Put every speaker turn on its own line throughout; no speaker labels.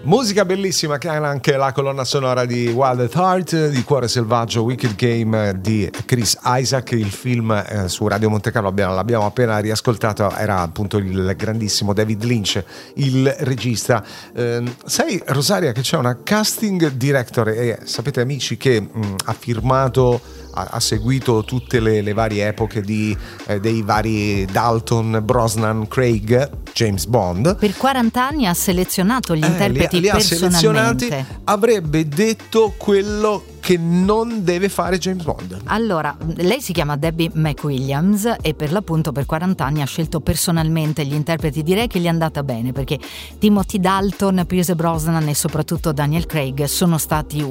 Musica bellissima che ha anche la colonna sonora di Wild at Heart, di Cuore Selvaggio, Wicked Game di Chris Isaak. Il film su Radio Monte Carlo l'abbiamo appena riascoltato, era appunto il grandissimo David Lynch il regista. Sai Rosaria che c'è una casting director e sapete amici che ha firmato, ha seguito tutte le varie epoche dei vari Dalton, Brosnan, Craig, James Bond.
Per 40 anni ha selezionato gli interpreti
li ha
personalmente.
selezionati, avrebbe detto quello che non deve fare James Bond.
Allora, lei si chiama Debbie McWilliams e per l'appunto per 40 anni ha scelto personalmente gli interpreti. Direi che gli è andata bene, perché Timothy Dalton, Pierce Brosnan e soprattutto Daniel Craig sono stati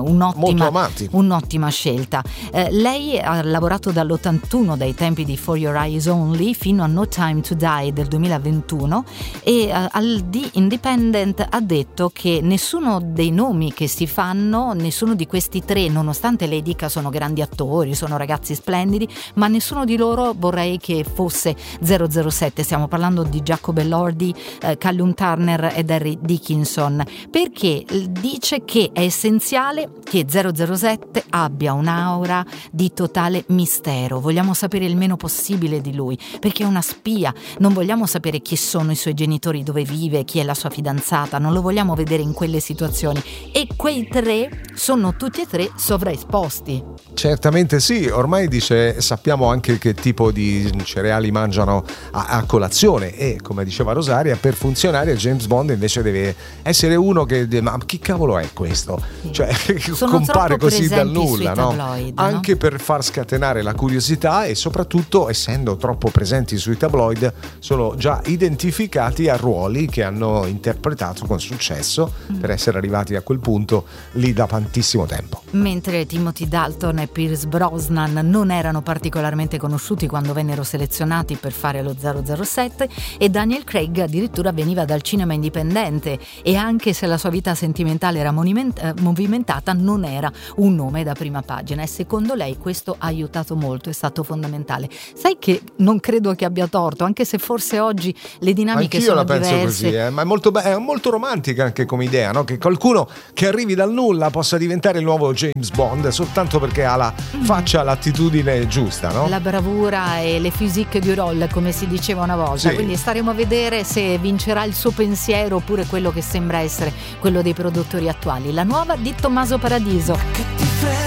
un'ottima scelta. Lei ha lavorato dall'81, dai tempi di For Your Eyes Only, fino a No Time to Die del 2021, e al The Independent ha detto che nessuno dei nomi che si fanno, nessuno di questi tre, nonostante lei dica sono grandi attori, sono ragazzi splendidi, ma nessuno di loro vorrei che fosse 007. Stiamo parlando di Jacob Elordi, Callum Turner e Harry Dickinson, perché dice che è essenziale che 007 abbia un'aura di totale mistero. Vogliamo sapere il meno possibile di lui, perché è una spia. Non vogliamo sapere chi sono i suoi genitori, dove vive, chi è la sua fidanzata, non lo vogliamo vedere in quelle situazioni. E quei tre sono tutti e tre sovraesposti.
Certamente sì, ormai dice sappiamo anche che tipo di cereali mangiano a colazione, e come diceva Rosaria, per funzionare James Bond invece deve essere uno che ma chi cavolo è questo? Sì. Cioè compare così dal nulla, no?
Tabloid,
anche
no?
Per far scatenare la curiosità, e soprattutto essendo troppo presenti sui tabloid sono già identificati a ruoli che hanno interpretato con successo per essere arrivati a quel punto lì da tantissimo tempo.
Mentre Timothy Dalton e Pierce Brosnan non erano particolarmente conosciuti quando vennero selezionati per fare lo 007, e Daniel Craig addirittura veniva dal cinema indipendente, e anche se la sua vita sentimentale era movimentata non era un nome da prima pagina, e secondo lei questo ha aiutato molto, è stato fondamentale. Sai che non credo che abbia torto, anche se forse oggi le dinamiche
anch'io
sono
la penso
diverse.
Così, ma è molto romantica anche come idea, no? Che qualcuno che arrivi dal nulla possa diventare il nuovo James Bond soltanto perché ha la faccia, l'attitudine giusta, no?
La bravura e le physique du rôle, come si diceva una volta.
Sì.
Quindi staremo a vedere se vincerà il suo pensiero oppure quello che sembra essere quello dei produttori attuali. La nuova di Tommaso Paradiso.